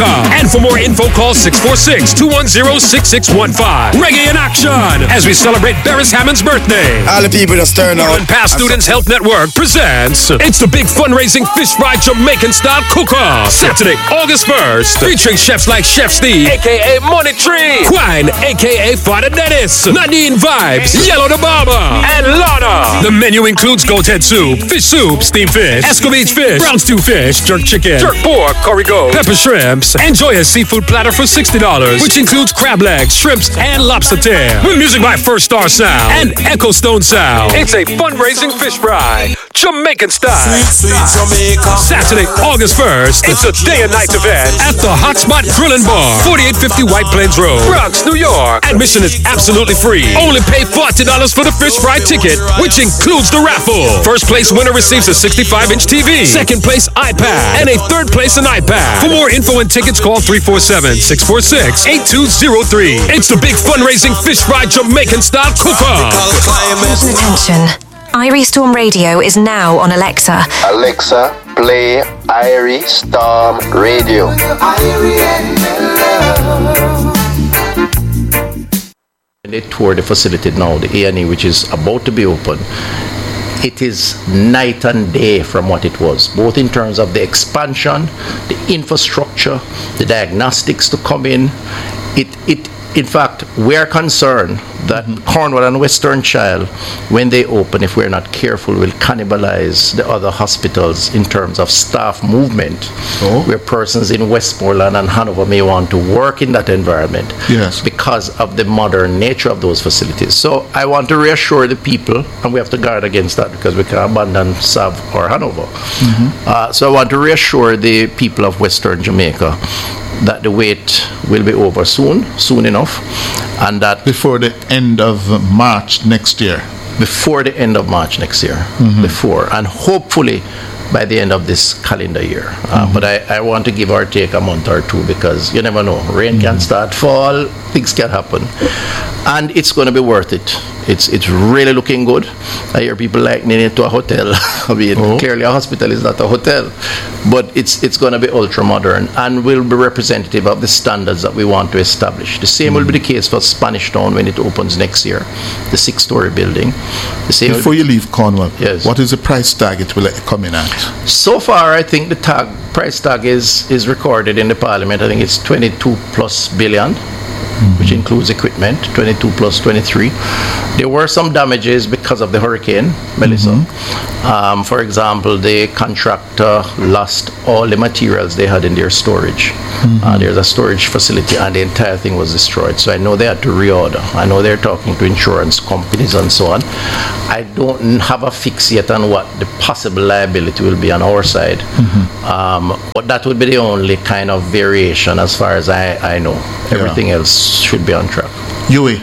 And for more info, call 646-210-6615. Reggae in action as we celebrate Beres Hammond's birthday. All the people just turn out. And Past Students Health Network presents It's the Big Fundraising Fish Fry Jamaican Style Cook-Off. Saturday, August 1st. Featuring chefs like Chef Steve, a.k.a. Money Tree, Quine, a.k.a. Father Dennis, Nadine Vibes, Yellow the Barber, and Lana. The menu includes goat head soup, fish soup, steamed fish, escovitch fish, brown stew fish, jerk chicken, jerk pork, curry goat, pepper shrimps. Enjoy a seafood platter for $60, which includes crab legs, shrimps, and lobster tail. With music by First Star Sound and Echo Stone Sound. It's a fundraising fish fry, Jamaican style. Sweet Jamaica. Saturday, August 1st. It's a day and night event at the Hotspot Grill and Bar, 4850 White Plains Road, Bronx, New York. Admission is absolutely free. Only pay $40 for the fish fry ticket, which includes the raffle. First place winner receives a 65-inch TV. Second place, iPad. And a third place, an iPad. For more info and tickets, call 347-646-8203. It's the big fundraising fish fry Jamaican style cook-off. Attention. Irie Storm Radio is now on Alexa. Alexa, play Irie Storm Radio. They tour the facility now, the A&E, which is about to be open. It is night and day from what it was, both in terms of the expansion, the infrastructure, the diagnostics to come in. In fact, we're concerned that Cornwall and Western Child, when they open, if we're not careful, will cannibalize the other hospitals in terms of staff movement, where persons in Westmoreland and Hanover may want to work in that environment because of the modern nature of those facilities. So I want to reassure the people, and we have to guard against that because we can't abandon Sav or Hanover. So I want to reassure the people of Western Jamaica that the wait will be over soon enough, and that before the end of March next year. Before the end of March next year, and hopefully by the end of this calendar year. But I want to give or take a month or two, because you never know. Rain can start, fall, things can happen. And it's going to be worth it. It's really looking good. I hear people likening it to a hotel. I mean, clearly a hospital is not a hotel. But it's going to be ultra modern and will be representative of the standards that we want to establish. The same will be the case for Spanish Town when it opens next year, the 6-story building. The same. Before you leave Cornwall, yes, what is the price tag it will come in at? So far, I think the price tag is recorded in the Parliament. I think it's 22 plus billion. Which includes equipment, 22 plus 23. There were some damages because of the hurricane, Melissa. For example, the contractor lost all the materials they had in their storage. There's a storage facility and the entire thing was destroyed. So I know they had to reorder. I know they're talking to insurance companies and so on. I don't have a fix yet on what the possible liability will be on our side. But that would be the only kind of variation as far as I know. Everything else should be on track. UWI,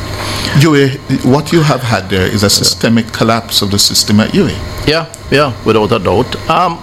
what you have had there is a systemic collapse of the system at UWI. Yeah, without a doubt.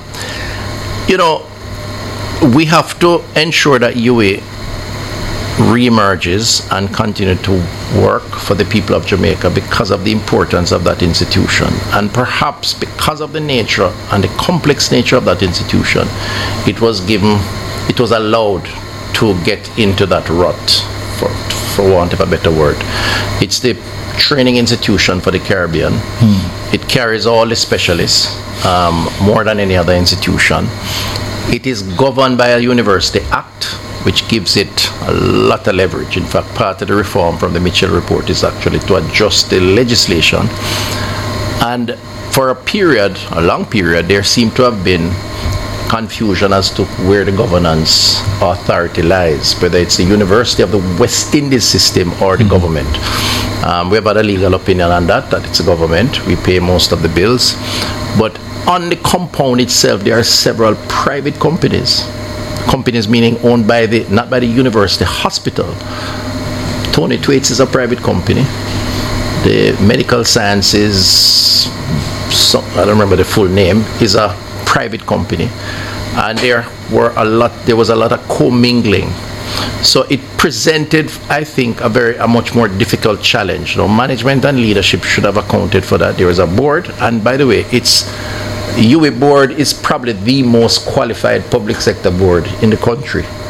We have to ensure that UWI re-emerges and continue to work for the people of Jamaica because of the importance of that institution, and perhaps because of the nature and the complex nature of that institution, it was allowed to get into that rut, for want of a better word. It's the training institution for the Caribbean. It carries all the specialists, more than any other institution. It is governed by a University Act, which gives it a lot of leverage. In fact, part of the reform from the Mitchell Report is actually to adjust the legislation. And for a long period, there seemed to have been confusion as to where the governance authority lies, whether it's the University of the West Indies system or the government. We have had a legal opinion on that it's the government. We pay most of the bills. But on the compound itself, there are several private companies meaning owned by not by the university hospital. Tony Thwaites is a private company. The Medical Sciences, I don't remember the full name, is a private company, and there was a lot of commingling. So it presented, I think, a much more difficult challenge. Management and leadership should have accounted for that. There is a board, and by the way, UWI board is probably the most qualified public sector board in the country.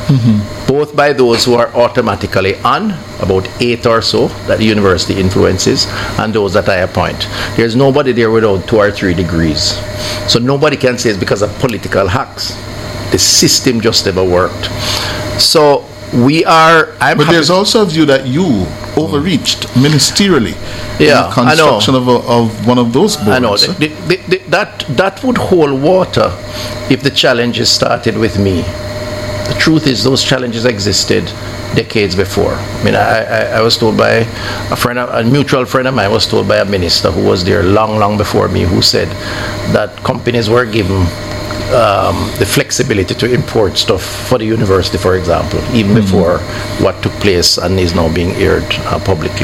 both by those who are automatically on, about 8 or so that the university influences, and those that I appoint. There's nobody there without 2 or 3 degrees. So nobody can say it's because of political hacks. The system just never worked. So but there's also a view that you overreached ministerially in the construction of one of those boards. I know. That would hold water if the challenges started with me. The truth is those challenges existed decades before. I mean, I was told by a mutual friend of mine was told by a minister who was there long before me, who said that companies were given the flexibility to import stuff for the university, for example, even before what took place and is now being aired publicly.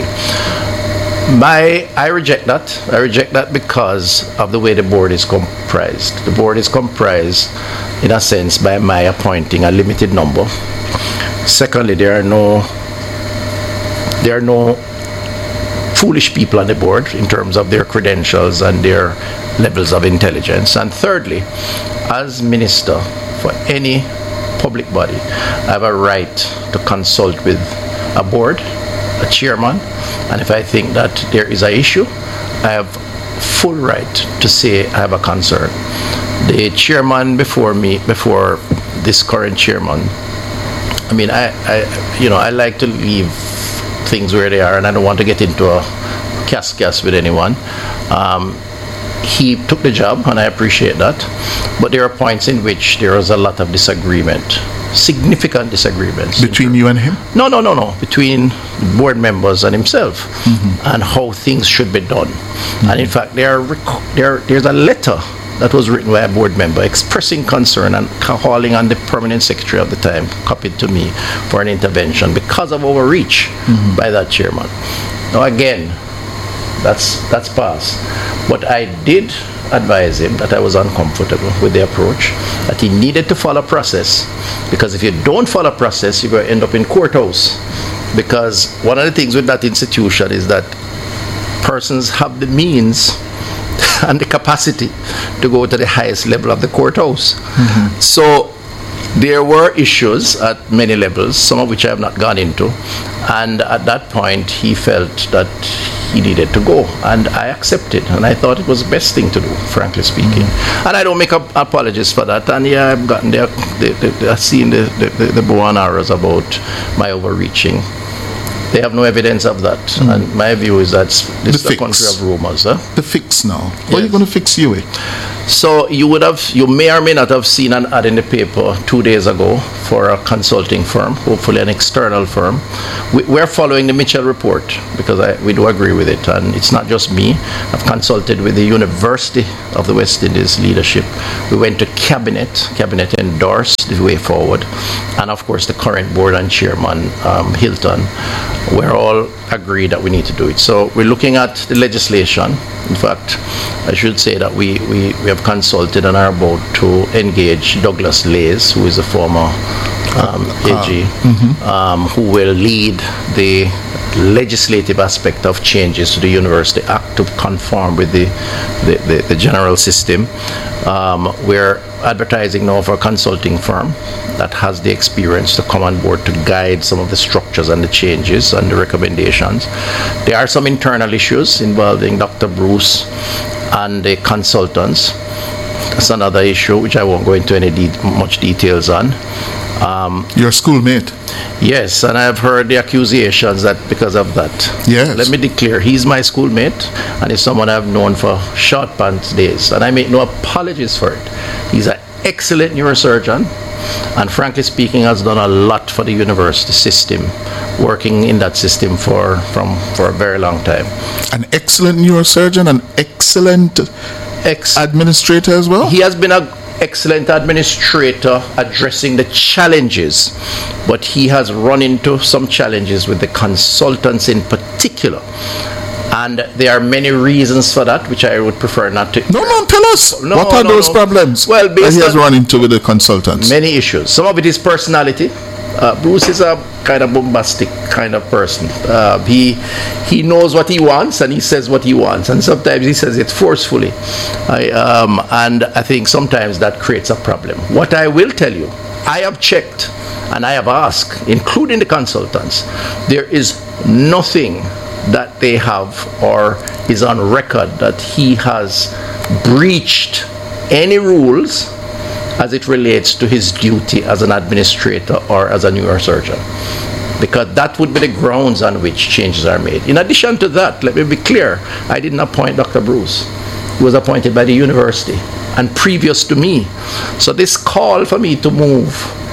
I reject that. I reject that because of the way the board is comprised. The board is comprised, in a sense, by my appointing a limited number. Secondly, there are no foolish people on the board in terms of their credentials and their levels of intelligence. And thirdly, as minister for any public body, I have a right to consult with a board, a chairman, and if I think that there is an issue, I have full right to say I have a concern. The chairman before this current chairman, I mean, I like to leave things where they are, and I don't want to get into a cascas with anyone. He took the job, and I appreciate that. But there are points in which there was a lot of disagreement, significant disagreements. Between you and him? No. Between board members and himself, and how things should be done. And in fact, there's a letter that was written by a board member expressing concern and calling on the permanent secretary at the time, copied to me, for an intervention because of overreach by that chairman. Now again, that's past. But I did advise him that I was uncomfortable with the approach, that he needed to follow process, because if you don't follow process, you're going to end up in courthouse. Because one of the things with that institution is that persons have the means and the capacity to go to the highest level of the courthouse. So there were issues at many levels, some of which I have not gone into, and at that point he felt that he needed to go, and I accepted, and I thought it was the best thing to do, frankly speaking. And I don't make apologies for that. And yeah, I've gotten I've seen the bow and arrows about my overreaching. They have no evidence of that, and my view is that this is a country of rumors. The fix now. How are you going to fix UA? So you may or may not have seen an ad in the paper 2 days ago for a consulting firm, hopefully an external firm. We're following the Mitchell report because we do agree with it, and it's not just me. I've consulted with the University of the West Indies leadership. We went to Cabinet endorsed the way forward, and of course the current board and chairman, Hilton. We're all agreed that we need to do it. So we're looking at the legislation. In fact, I should say that we have consulted and are about to engage Douglas Lays, who is a former AG, who will lead the legislative aspect of changes to the University Act to conform with the general system. We're advertising now for a consulting firm that has the experience to come on board to guide some of the structures and the changes and the recommendations. There are some internal issues involving Dr. Bruce and the consultants. That's another issue which I won't go into any much details on. Your schoolmate? Yes, and I've heard the accusations that because of that. Yes. Let me declare, he's my schoolmate, and he's someone I've known for short pants days, and I make no apologies for it. He's an excellent neurosurgeon, and frankly speaking, has done a lot for the university system, working in that system for a very long time. An excellent neurosurgeon, an excellent administrator as well? He has been an excellent administrator addressing the challenges, but he has run into some challenges with the consultants in particular. And there are many reasons for that, which I would prefer not to. No, tell us. What are those problems that he has run into with the consultants? Many issues. Some of it is personality. Bruce is a kind of bombastic kind of person. He knows what he wants, and he says what he wants, and sometimes he says it forcefully. And I think sometimes that creates a problem. What I will tell you, I have checked, and I have asked, including the consultants, there is nothing that they have or is on record that he has breached any rules as it relates to his duty as an administrator or as a neurosurgeon, because that would be the grounds on which changes are made. In addition to that, let me be clear, I didn't appoint Dr. Bruce. He was appointed by the university and previous to me. So this call for me to move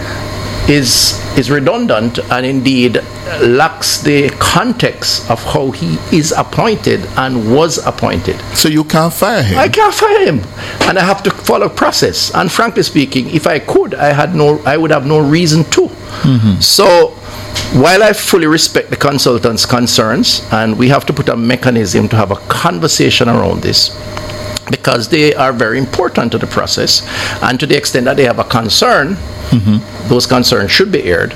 is redundant and indeed lacks the context of how he is appointed and was appointed. So you can't fire him? I can't fire him, and I have to follow process. And frankly speaking, if I could, I would have no reason to. Mm-hmm. So while I fully respect the consultants' concerns, and we have to put a mechanism to have a conversation around this, because they are very important to the process, and to the extent that they have a concern, those concerns should be aired.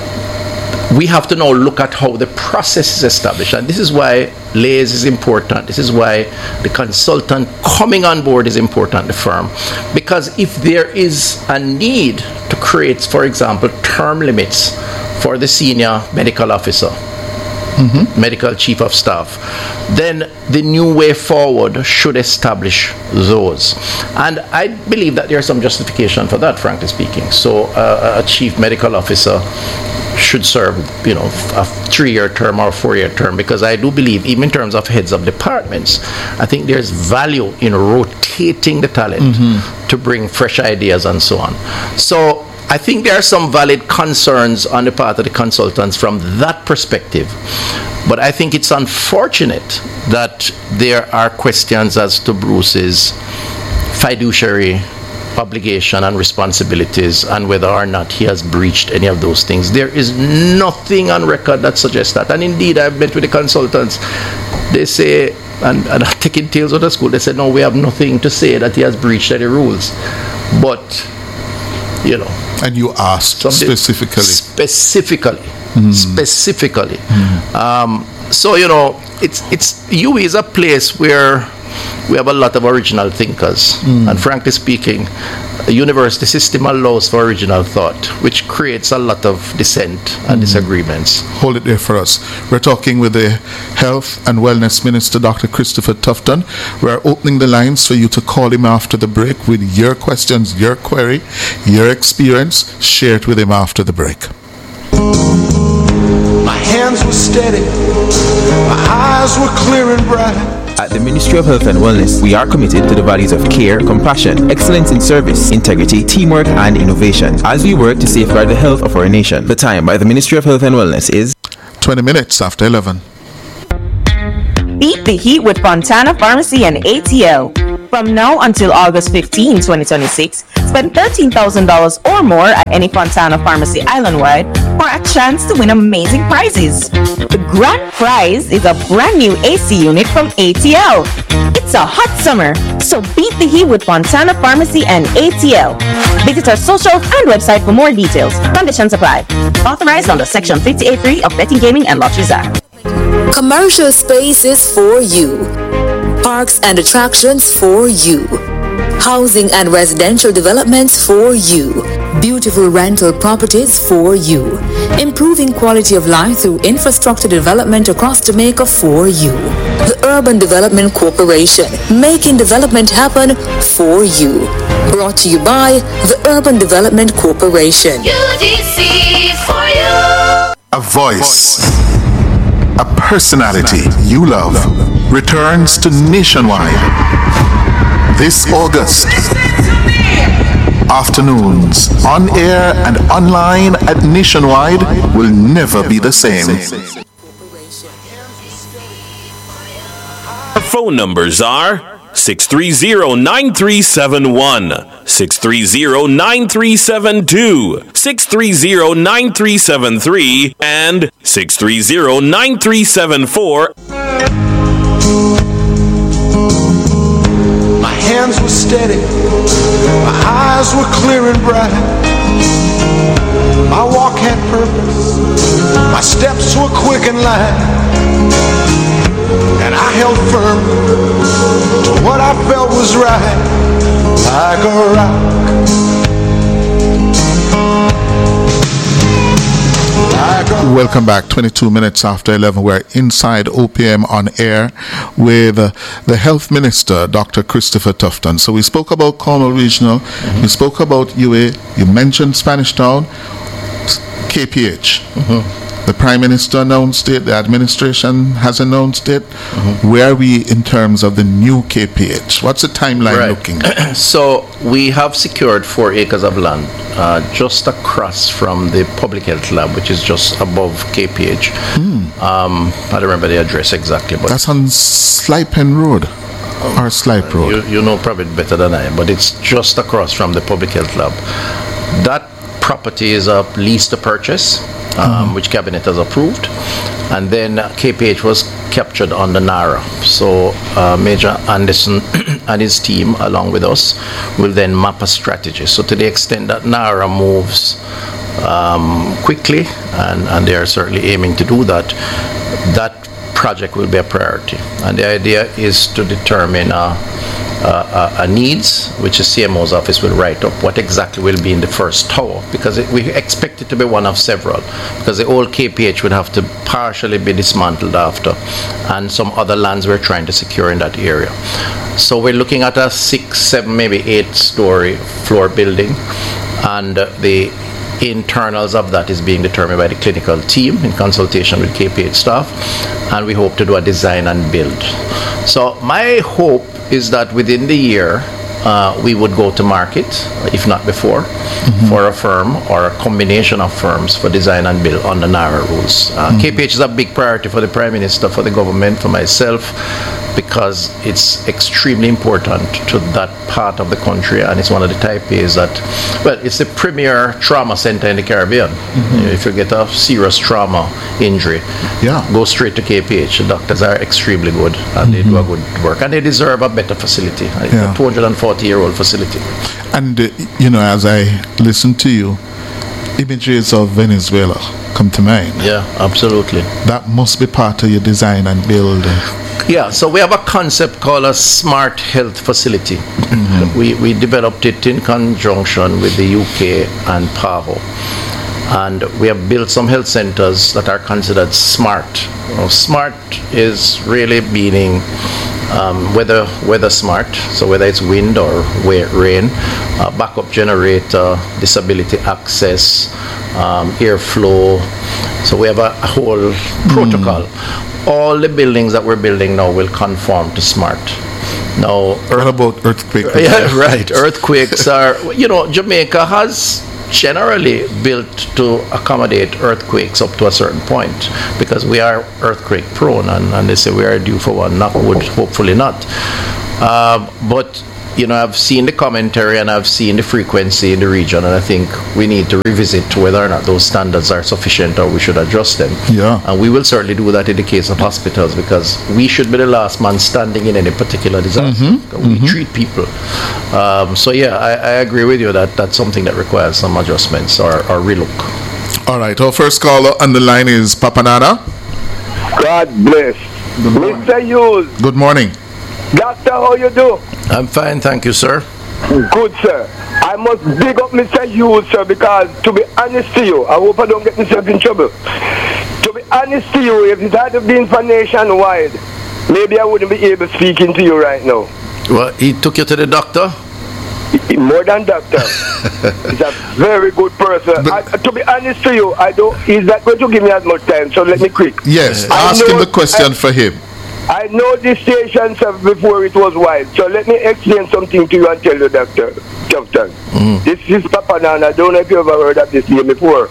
We have to now look at how the process is established, and this is why layers is important. This is why the consultant coming on board is important, the firm, because if there is a need to create, for example, term limits for the senior medical officer, medical chief of staff, then the new way forward should establish those. And I believe that there's some justification for that, frankly speaking. So a chief medical officer should serve, a 3-year term or a 4-year term, because I do believe, even in terms of heads of departments, I think there's value in rotating the talent to bring fresh ideas and so on. So I think there are some valid concerns on the part of the consultants from that perspective. But I think it's unfortunate that there are questions as to Bruce's fiduciary obligation and responsibilities and whether or not he has breached any of those things. There is nothing on record that suggests that. And indeed, I've met with the consultants. They say, and I'm taking tales out of school, they said, no, we have nothing to say that he has breached any rules. But, And you asked specifically. Specifically. So, it's UE is a place where we have a lot of original thinkers. And frankly speaking, the university system allows for original thought, which creates a lot of dissent and disagreements. Hold it there for us. We're talking with the Health and Wellness Minister, Dr. Christopher Tufton. We're opening the lines for you to call him after the break with your questions, your query, your experience. Share it with him after the break. My hands were steady, my eyes were clear and bright. At the Ministry of Health and Wellness, we are committed to the values of care, compassion, excellence in service, integrity, teamwork, and innovation as we work to safeguard the health of our nation. The time by the Ministry of Health and Wellness is 20 minutes after 11. Beat the heat with Fontana Pharmacy and ATL. From now until August 15, 2026, spend $13,000 or more at any Fontana Pharmacy island-wide for a chance to win amazing prizes. The grand prize is a brand new AC unit from ATL. It's a hot summer, so beat the heat with Fontana Pharmacy and ATL. Visit our socials and website for more details. Conditions apply. Authorized under Section 58.3 of Betting, Gaming and Lotteries Act. Commercial spaces for you. Parks and attractions for you. Housing and residential developments for you. Beautiful rental properties for you. Improving quality of life through infrastructure development across Jamaica for you. The Urban Development Corporation, making development happen for you. Brought to you by the Urban Development Corporation. UDC for you. A voice, a personality you love returns to Nationwide this August. Afternoons on air and online at Nationwide will never be the same. Our phone numbers are 630-9371, 630-9372, 630-9373, and 630-9374. My hands were steady, my eyes were clear and bright. My walk had purpose, my steps were quick and light. And I held firm to what I felt was right, like a rock. Welcome back. 22 minutes after 11. We're inside OPM on air with the Health Minister, Dr. Christopher Tufton. So we spoke about Cornwall Regional. We spoke about UA. You mentioned Spanish Town. KPH. The Prime Minister announced it. The administration has announced it. Where are we in terms of the new KPH? What's the timeline looking? So we have secured 4 acres of land just across from the Public Health Lab, which is just above KPH. I don't remember the address exactly, but that's on Slipen Road or Slipe Road. You know probably better than I, but it's just across from the Public Health Lab. That property is a lease to purchase, which Cabinet has approved, and then KPH was captured on the NARA. So Major Anderson and his team, along with us, will then map a strategy. So to the extent that NARA moves quickly, and they are certainly aiming to do that, that project will be a priority. And the idea is to determine needs, which the CMO's office will write up what exactly will be in the first tower, because we expect it to be one of several, because the old KPH would have to partially be dismantled after, and some other lands we're trying to secure in that area. So we're looking at a 6, 7, maybe 8-story floor building, and the internals of that is being determined by the clinical team in consultation with KPH staff, and we hope to do a design and build. So my hope is that within the year we would go to market, if not before, for a firm or a combination of firms for design and build on the NARA rules. KPH is a big priority for the Prime Minister, for the government, for myself, because it's extremely important to that part of the country, and it's one of the type A's that, well, it's the premier trauma center in the Caribbean. If you get a serious trauma injury, go straight to KPH. The doctors are extremely good, and they do a good work, and they deserve a better facility. It's a 240-year-old facility. And as I listen to you, images of Venezuela come to mind. Yeah, absolutely. That must be part of your design and build. Yeah, so we have a concept called a smart health facility. We developed it in conjunction with the UK and PAHO. And we have built some health centers that are considered smart. Smart is really meaning weather smart, so whether it's wind or rain, backup generator, disability access, airflow. So we have a whole protocol. All the buildings that we're building now will conform to smart. Now, what about earthquakes? Yeah, right. Earthquakes are, Jamaica has generally built to accommodate earthquakes up to a certain point, because we are earthquake prone, and they say we are due for one. Knock wood, hopefully not. But I've seen the commentary and I've seen the frequency in the region, and I think we need to revisit whether or not those standards are sufficient or we should adjust them. Yeah. And we will certainly do that in the case of hospitals, because we should be the last man standing in any particular disaster. We treat people. So I agree with you that that's something that requires some adjustments or relook. All right. Our first caller on the line is Papanana. God bless. Mr. Hughes. Good morning. Doctor, how you do? I'm fine, thank you, sir. Good, sir. I must big up Mr. Hughes, sir, because to be honest to you, I hope I don't get myself in trouble. To be honest to you, if it had been for nationwide, maybe I wouldn't be able speaking to you right now. Well, he took you to the doctor? More than doctor. He's a very good person. To be honest to you, he's not going to give me as much time, so let me quick. Yes, ask him the question for him. I know this station before it was wide, so let me explain something to you and tell you, Dr. Tufton. This is Papanana. I don't know if you ever heard of this name before.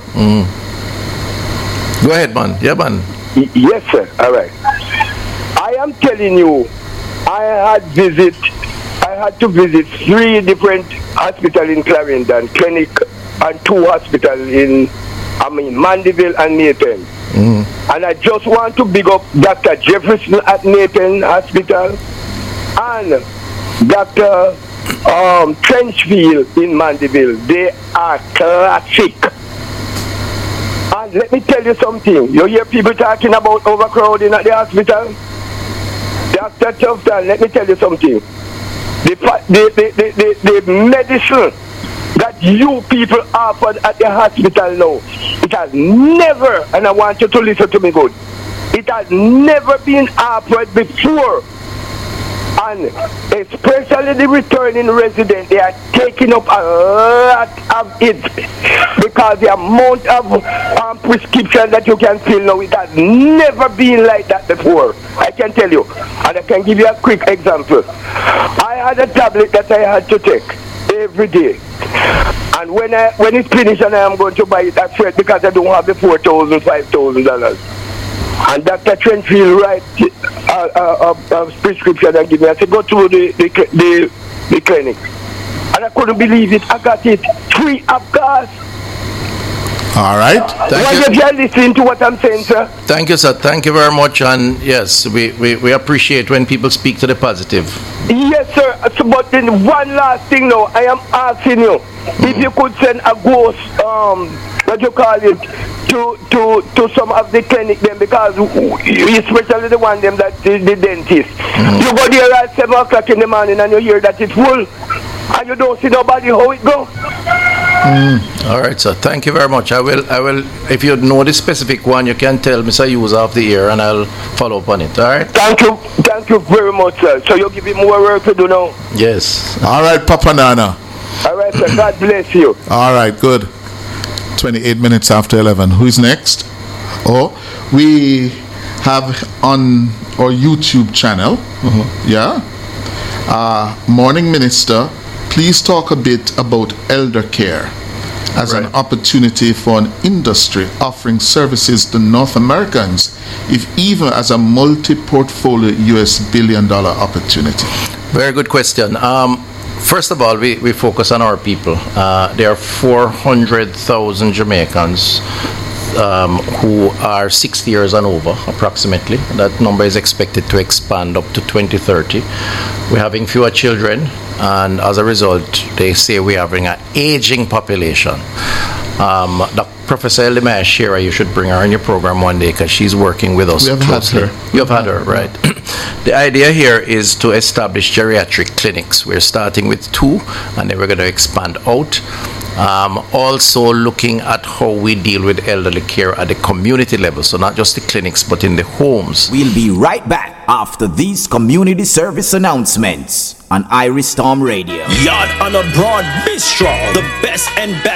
Go ahead, man. Yeah, man. Yes, sir. All right. I am telling you, I had to visit 3 different hospitals in Clarendon, clinic, and 2 hospitals in Mandeville and Nathan. And I just want to big up Dr. Jefferson at Nathan Hospital and Dr. Trenchfield in Mandeville. They are classic. And let me tell you something. You hear people talking about overcrowding at the hospital? Dr. Tufton, let me tell you something. The medicine that you people offered at the hospital now, it has never, and I want you to listen to me good, it has never been offered before. And especially the returning resident, they are taking up a lot of it because the amount of prescription that you can fill now, it has never been like that before. I can tell you, and I can give you a quick example. I had a tablet that I had to take every day, and when it's finished and I am going to buy it at first because I don't have the $4,000, $5,000. And Dr. Trentfield write a prescription and give me. I said, go to the clinic. And I couldn't believe it. I got it free of cost. All right. Thank you. You're listening to what I'm saying, sir. Thank you, sir. Thank you very much. And yes, we appreciate when people speak to the positive. Yes, sir. But then one last thing now. I am asking you if you could send a ghost, what you call it, to some of the clinic then, because especially the one them that is the dentist. You go there at 7 o'clock in the morning and you hear that it's full and you don't see nobody how it go. All right, sir. Thank you very much. I will. If you know the specific one, you can tell Mr. Hughes off the air, and I'll follow up on it. All right. Thank you very much, sir. So you'll give me more work to do now. Yes. All right, Papa Nana. All right, sir. God bless you. All right, good. 28 minutes after 11. Who's next? Oh, we have on our YouTube channel. Yeah. Morning Minister. Please talk a bit about elder care as an opportunity for an industry offering services to North Americans, if even as a multi-portfolio US billion-dollar opportunity. Very good question. First of all, we focus on our people. There are 400,000 Jamaicans who are 60 years and over, approximately. That number is expected to expand up to 2030. We're having fewer children, and as a result, they say we're having an aging population. Professor Elimaya Shera, you should bring her in your program one day because she's working with us closely. You've had her, right? The idea here is to establish geriatric clinics. We're starting with 2, and then we're going to expand out. Also looking at how we deal with elderly care at the community level, so not just the clinics but in the homes. We'll be right back after these community service announcements on Iris Storm Radio. Yard on a Broad Bistro, the best and best